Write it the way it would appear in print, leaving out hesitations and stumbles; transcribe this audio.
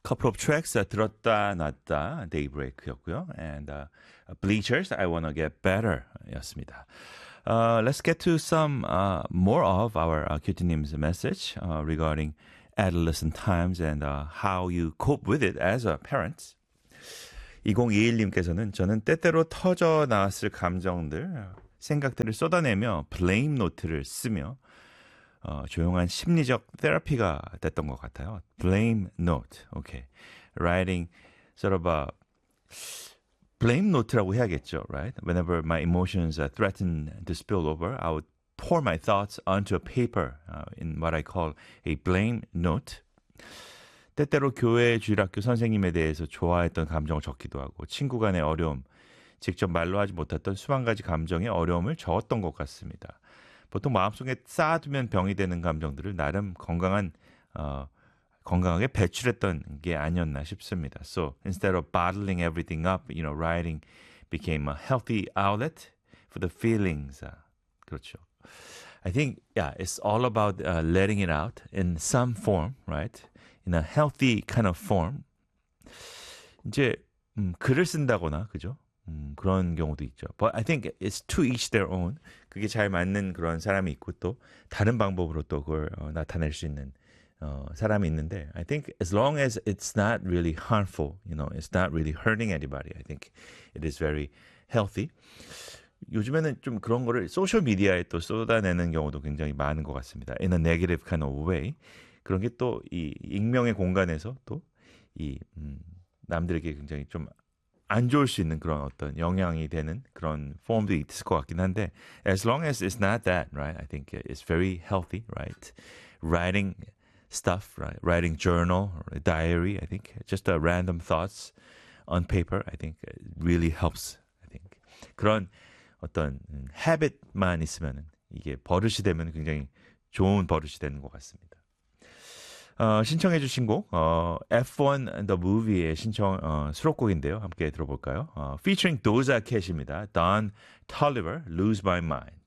couple of tracks 들었다 놨다 Daybreak였고요. And Bleachers, I Wanna Get Better 였습니다. Let's get to some more of our 큐티님's message regarding adolescent times and how you cope with it as a parent. 2021님께서는 저는 때때로 터져 나왔을 감정들, 생각들을 쏟아내며 blame note를 쓰며 조용한 심리적 테라피가 됐던 것 같아요. Blame note. Okay. Writing sort of a blame note라고 해야겠죠, right? Whenever my emotions threaten to spill over, I would pour my thoughts onto a paper in what I call a blame note. 때때로 교회 주일학교 선생님에 대해서 좋아했던 감정을 적기도 하고 친구 간의 어려움, 직접 말로 하지 못했던 수만 가지 감정의 어려움을 적었던 것 같습니다. 보통 마음속에 쌓아두면 병이 되는 감정들을 나름 건강하게 배출했던 게 아니었나 싶습니다. So instead of bottling everything up, writing became a healthy outlet for the feelings. 그렇죠. I think, it's all about letting it out in some form, right? In a healthy kind of form. 이제 글을 쓴다거나, 그죠? 그런 경우도 있죠. But I think it's to each their own. 그게 잘 맞는 그런 사람이 있고 또 다른 방법으로 또 그걸 나타낼 수 있는 사람이 있는데 I think as long as it's not really harmful, it's not really hurting anybody, I think it is very healthy. 요즘에는 좀 그런 거를 소셜 미디어에 또 쏟아내는 경우도 굉장히 많은 것 같습니다. In a negative kind of way. 그런 게 또 이 익명의 공간에서 또 이 남들에게 굉장히 좀 안 좋을 수 있는 그런 어떤 영향이 되는 그런 폼도 있을 것 같긴 한데 as long as it's not that, right? I think it's very healthy, right? Writing stuff, right? Writing journal, or diary, I think just random thoughts on paper, I think really helps, I think. 그런 어떤 habit만 있으면은 이게 버릇이 되면 굉장히 좋은 버릇이 되는 것 같습니다. 신청해 주신 곡 F1 The Movie의 수록곡인데요. 함께 들어볼까요? Featuring Doja Cat입니다. Don Toliver, Lose My Mind.